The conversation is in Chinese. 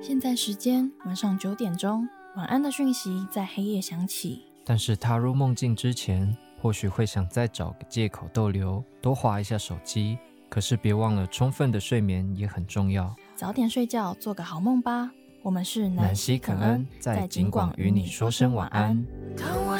现在时间晚上9点钟，晚安的讯息在黑夜响起。 但是踏入梦境之前，或许会想再找个借口逗留，多滑一下手机。可是别忘了，充分的睡眠也很重要。 早点睡觉，做个好梦吧。我们是南希肯恩，在景广与你说声晚安。 看我